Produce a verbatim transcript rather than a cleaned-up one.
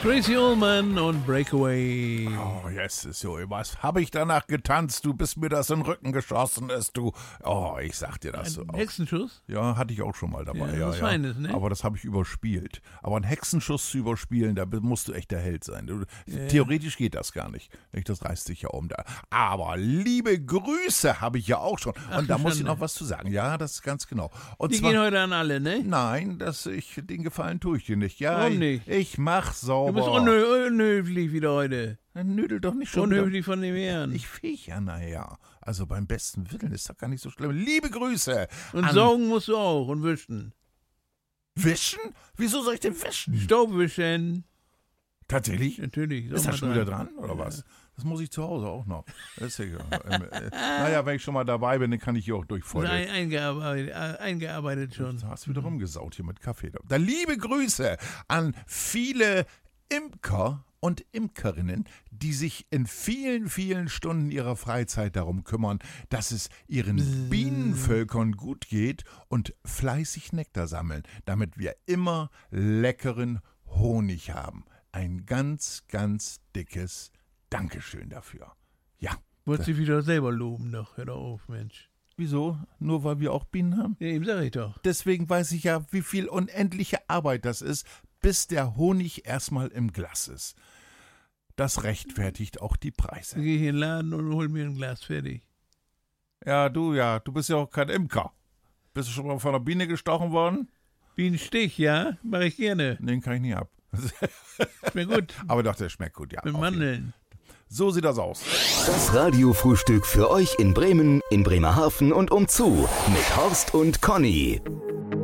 Tracy Ullman und Breakaway. Oh, jetzt ist so was. Habe ich danach getanzt, du, bis mir das in den Rücken geschossen ist, du. Oh, ich sag dir das so. Ein Hexenschuss? Ja, hatte ich auch schon mal dabei. Ja, Ja, was ja. Feines, ne? Aber das habe ich überspielt. Aber einen Hexenschuss zu überspielen, da musst du echt der Held sein. Du, Ja. Theoretisch geht das gar nicht. Das reißt sich ja um da. Aber liebe Grüße habe ich ja auch schon. Ach, Und da muss ich Schande. noch was zu sagen. Ja, das ist ganz genau. Und Die zwar, gehen heute an alle, ne? nein, das, ich, den Gefallen tue ich dir nicht. Ja, Warum ich, nicht? ich mach sauber. Du bist unhö unhöflich wieder heute. Dann nödel doch nicht schon wieder. Unhöflich von dem Herrn. Ich fähig ja, naja. Also beim besten Willen ist doch gar nicht so schlimm. Liebe Grüße. Und an- saugen musst du auch und wischen. Wischen? Wieso soll ich denn wischen? Staub wischen. Tatsächlich? Natürlich. Ist sag das mal schon wieder dran, oder was? Das muss ich zu Hause auch noch. Das ist ja, ähm, äh, naja, wenn ich schon mal dabei bin, dann kann ich hier auch Ist durchfeuern. ein, eingearbeitet, äh, eingearbeitet schon. Du hast wieder rumgesaut hier mit Kaffee. Da liebe Grüße an viele Imker und Imkerinnen, die sich in vielen, vielen Stunden ihrer Freizeit darum kümmern, dass es ihren Bienenvölkern gut geht und fleißig Nektar sammeln, damit wir immer leckeren Honig haben. Ein ganz, ganz dickes Dankeschön dafür. Ja. Wolltest du wieder selber loben doch. Hör doch auf, Mensch. Wieso? Nur weil wir auch Bienen haben? Ja, eben sag ich doch. Deswegen weiß ich ja, wie viel unendliche Arbeit das ist, bis der Honig erstmal im Glas ist. Das rechtfertigt auch die Dann Preise. gehe ich in den Laden und hol mir ein Glas fertig. Ja, du ja, du bist ja auch kein Imker. Bist du schon mal von einer Biene gestochen worden? Bienenstich, ja? Mach ich gerne. Den kann ich nie ab. Schmeckt gut. Aber doch, der schmeckt gut, ja. Mit auf jeden Mandeln. Fall. So sieht das aus. Das Radiofrühstück für euch in Bremen, in Bremerhaven und umzu mit Horst und Conny.